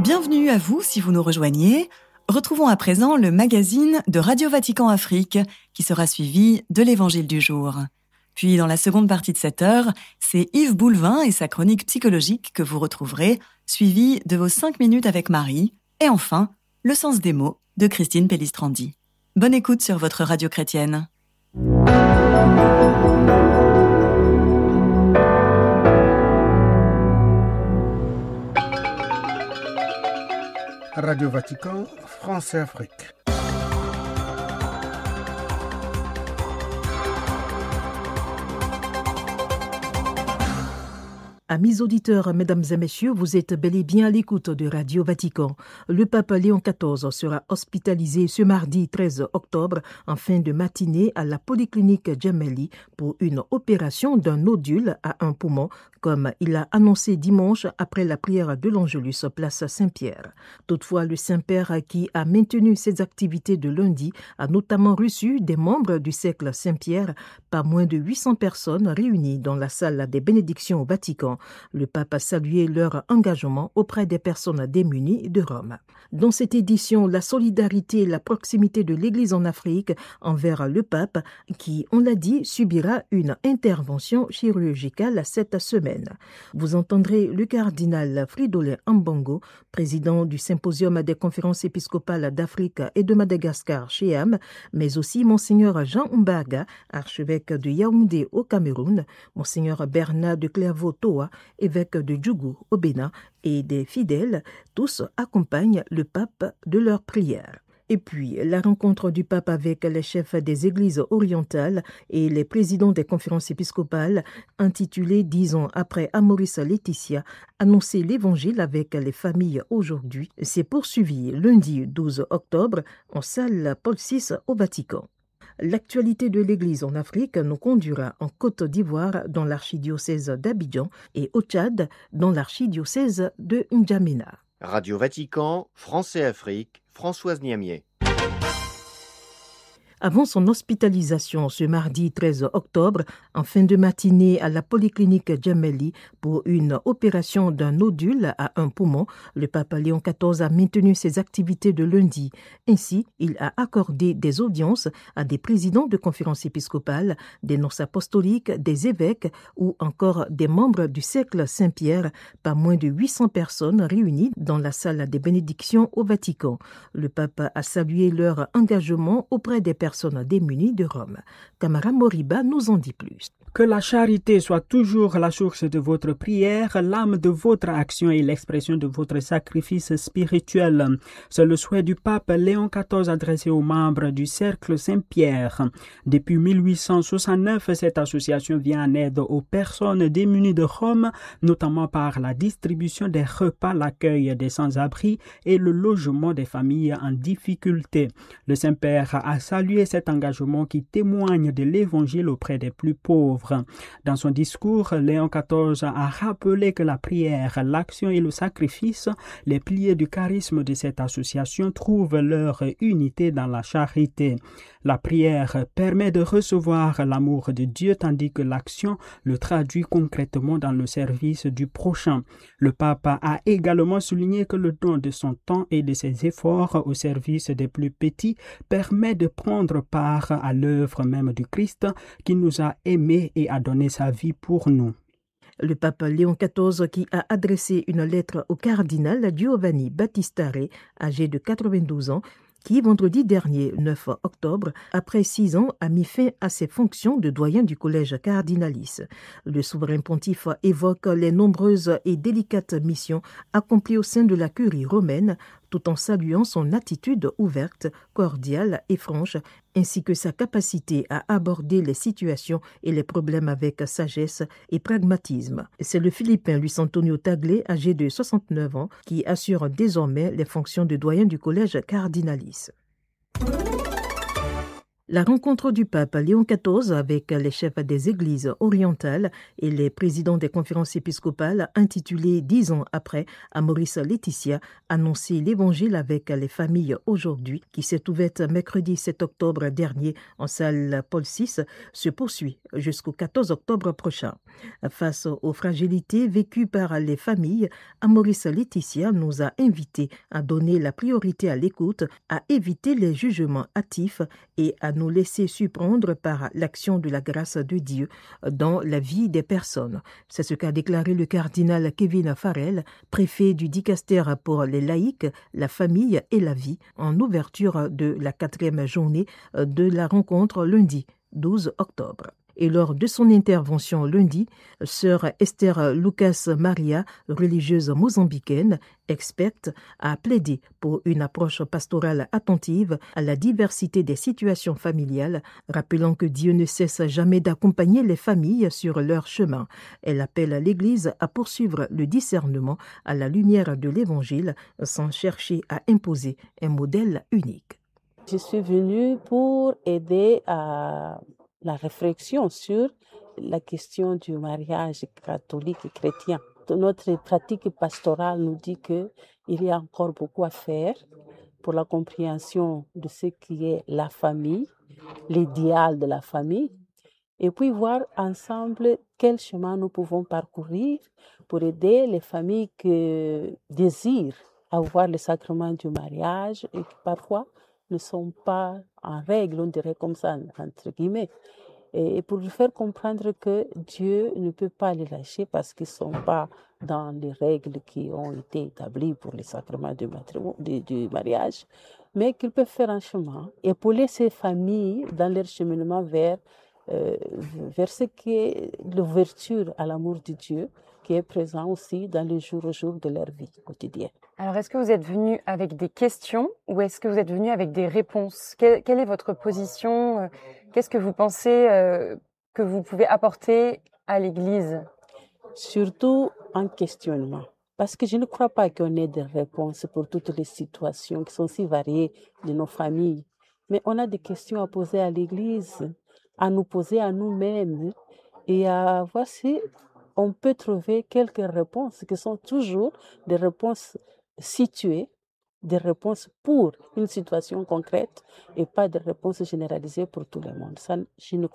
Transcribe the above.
Bienvenue à vous si vous nous rejoignez. Retrouvons à présent le magazine de Radio Vatican Afrique qui sera suivi de l'Évangile du jour. Puis dans la seconde partie de cette heure, c'est Yves Boulevin et sa chronique psychologique que vous retrouverez, suivi de vos 5 minutes avec Marie. Et enfin, le sens des mots de Christine Pellistrandi. Bonne écoute sur votre radio chrétienne. Radio Vatican, France et Afrique. Amis auditeurs, mesdames et messieurs, vous êtes bel et bien à l'écoute de Radio Vatican. Le pape Léon XIV sera hospitalisé ce mardi 13 octobre en fin de matinée à la polyclinique Gemelli pour une opération d'un nodule à un poumon, comme il a annoncé dimanche après la prière de l'Angelus place Saint-Pierre. Toutefois, le Saint-Père, qui a maintenu ses activités de lundi, a notamment reçu des membres du cercle Saint-Pierre, pas moins de 800 personnes réunies dans la salle des bénédictions au Vatican. Le pape a salué leur engagement auprès des personnes démunies de Rome. Dans cette édition, la solidarité et la proximité de l'Église en Afrique envers le pape, qui, on l'a dit, subira une intervention chirurgicale cette semaine. Vous entendrez le cardinal Fridolin Ambongo, président du Symposium des conférences épiscopales d'Afrique et de Madagascar (CHEAM), mais aussi Monseigneur Jean Mbaga, archevêque de Yaoundé au Cameroun, Monseigneur Bernard de Clairvaux-Toa, évêque de Djougou au Bénin, et des fidèles, tous accompagnent le pape de leurs prières. Et puis, la rencontre du pape avec les chefs des églises orientales et les présidents des conférences épiscopales, intitulée 10 ans après Amoris Laetitia, annoncer l'évangile avec les familles aujourd'hui, s'est poursuivi lundi 12 octobre en salle Paul VI au Vatican. L'actualité de l'Église en Afrique nous conduira en Côte d'Ivoire dans l'archidiocèse d'Abidjan et au Tchad dans l'archidiocèse de N'Djamena. Radio Vatican, France et Afrique, Françoise Niamier. Avant son hospitalisation ce mardi 13 octobre, en fin de matinée à la polyclinique Gemelli pour une opération d'un nodule à un poumon, le pape Léon XIV a maintenu ses activités de lundi. Ainsi, il a accordé des audiences à des présidents de conférences épiscopales, des nonces apostoliques, des évêques ou encore des membres du cercle Saint-Pierre, pas moins de 800 personnes réunies dans la salle des bénédictions au Vatican. Le pape a salué leur engagement auprès des personnes démunies de Rome. Camara Moriba nous en dit plus. Que la charité soit toujours la source de votre prière, l'âme de votre action et l'expression de votre sacrifice spirituel. C'est le souhait du pape Léon XIV adressé aux membres du Cercle Saint-Pierre. Depuis 1869, cette association vient en aide aux personnes démunies de Rome, notamment par la distribution des repas, l'accueil des sans-abri et le logement des familles en difficulté. Le Saint-Père a salué cet engagement qui témoigne de l'Évangile auprès des plus pauvres. Dans son discours, Léon XIV a rappelé que la prière, l'action et le sacrifice, les piliers du charisme de cette association, trouvent leur unité dans la charité. La prière permet de recevoir l'amour de Dieu tandis que l'action le traduit concrètement dans le service du prochain. Le pape a également souligné que le don de son temps et de ses efforts au service des plus petits permet de prendre part à l'œuvre même du Christ qui nous a aimés et a donné sa vie pour nous. Le pape Léon XIV qui a adressé une lettre au cardinal Giovanni Battistare, âgé de 92 ans, qui, vendredi dernier, 9 octobre, après 6 ans, a mis fin à ses fonctions de doyen du collège cardinalis. Le souverain pontife évoque les nombreuses et délicates missions accomplies au sein de la curie romaine, tout en saluant son attitude ouverte, cordiale et franche, ainsi que sa capacité à aborder les situations et les problèmes avec sagesse et pragmatisme. C'est le Philippin Luis Antonio Tagle, âgé de 69 ans, qui assure désormais les fonctions de doyen du collège cardinalis. La rencontre du pape Léon XIV avec les chefs des églises orientales et les présidents des conférences épiscopales intitulée 10 ans après à Maurice Laetitia, annoncer l'évangile avec les familles aujourd'hui, qui s'est ouverte mercredi 7 octobre dernier en salle Paul VI, se poursuit jusqu'au 14 octobre prochain. Face aux fragilités vécues par les familles, Maurice Laetitia nous a invités à donner la priorité à l'écoute, à éviter les jugements hâtifs et à nous laisser surprendre par l'action de la grâce de Dieu dans la vie des personnes. C'est ce qu'a déclaré le cardinal Kevin Farrell, préfet du Dicaster pour les laïcs, la famille et la vie, en ouverture de la 4e journée de la rencontre lundi 12 octobre. Et lors de son intervention lundi, sœur Esther Lucas Maria, religieuse mozambicaine, experte, a plaidé pour une approche pastorale attentive à la diversité des situations familiales, rappelant que Dieu ne cesse jamais d'accompagner les familles sur leur chemin. Elle appelle l'Église à poursuivre le discernement à la lumière de l'Évangile sans chercher à imposer un modèle unique. Je suis venue pour aider à la réflexion sur la question du mariage catholique et chrétien. Notre pratique pastorale nous dit qu'il y a encore beaucoup à faire pour la compréhension de ce qui est la famille, l'idéal de la famille, et puis voir ensemble quel chemin nous pouvons parcourir pour aider les familles qui désirent avoir le sacrement du mariage et qui parfois ne sont pas en règle, on dirait comme ça, entre guillemets. Et pour lui faire comprendre que Dieu ne peut pas les lâcher parce qu'ils ne sont pas dans les règles qui ont été établies pour le sacrement du mariage, mais qu'ils peuvent faire un chemin, épauler ces familles dans leur cheminement vers ce qui est l'ouverture à l'amour de Dieu, qui est présent aussi dans le jour au jour de leur vie quotidienne. Alors, est-ce que vous êtes venu avec des questions ou est-ce que vous êtes venu avec des réponses ? Quelle est votre position ? Qu'est-ce que vous pensez que vous pouvez apporter à l'Église ? Surtout un questionnement. Parce que je ne crois pas qu'on ait des réponses pour toutes les situations qui sont si variées de nos familles. Mais on a des questions à poser à l'Église, à nous poser à nous-mêmes et à voir si on peut trouver quelques réponses qui sont toujours des réponses situées, des réponses pour une situation concrète et pas des réponses généralisées pour tout le monde. Ça, je ne